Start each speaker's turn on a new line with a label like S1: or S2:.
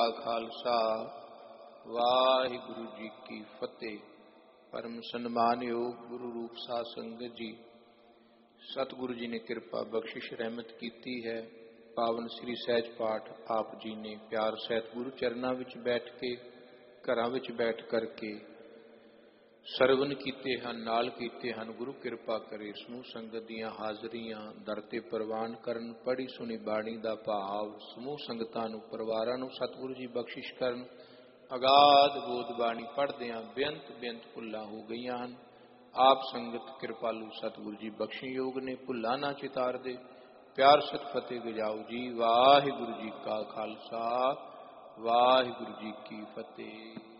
S1: ਖਾਲਸਾ ਵਾਹਿਗੁਰੂ ਜੀ ਕੀ ਫਤਿਹ। ਪਰਮ ਸਨਮਾਨਯੋਗ ਗੁਰੂ ਰੂਪ ਸਾਧ ਸੰਗਤ ਜੀ, ਸਤਿਗੁਰੂ ਜੀ ਨੇ ਕਿਰਪਾ ਬਖਸ਼ਿਸ਼ ਰਹਿਮਤ ਕੀਤੀ ਹੈ। ਪਾਵਨ ਸ੍ਰੀ ਸਹਿਜ ਪਾਠ ਆਪ ਜੀ ਨੇ ਪਿਆਰ ਸਹਿਤ ਗੁਰੂ ਚਰਨਾਂ ਵਿੱਚ ਬੈਠ ਕੇ, ਘਰਾਂ ਵਿੱਚ ਬੈਠ ਕਰਕੇ ਸਰਵਨ ਕੀਤੇ ਹਨ, ਨਾਲ ਕੀਤੇ ਹਨ। ਗੁਰੂ ਕਿਰਪਾ ਕਰੇ ਸਮੂਹ ਸੰਗਤ ਦੀਆਂ ਹਾਜ਼ਰੀਆਂ ਦਰ ਤੇ ਪ੍ਰਵਾਨ ਕਰਨ। ਪੜ੍ਹੀ ਸੁਣੀ ਬਾਣੀ ਦਾ ਭਾਵ ਸਮੂਹ ਸੰਗਤਾਂ ਨੂੰ, ਪਰਿਵਾਰਾਂ ਨੂੰ ਸਤਿਗੁਰੂ ਜੀ ਬਖਸ਼ਿਸ਼ ਕਰਨ। ਅਗਾਧ ਬੋਧ ਬਾਣੀ ਪੜ੍ਹਦਿਆਂ ਬੇਅੰਤ ਭੁੱਲਾਂ ਹੋ ਗਈਆਂ ਹਨ। ਆਪ ਸੰਗਤ ਕਿਰਪਾਲੂ ਸਤਿਗੁਰੂ ਜੀ ਬਖਸ਼ਣਯੋਗ ਨੇ, ਭੁੱਲਾਂ ਨਾ ਚਿਤਾਰਦੇ। ਪਿਆਰ ਸਤ ਫਤਿਹ ਗਜਾਓ ਜੀ। ਵਾਹਿਗੁਰੂ ਜੀ ਕਾ ਖਾਲਸਾ, ਵਾਹਿਗੁਰੂ ਜੀ ਕੀ ਫਤਿਹ।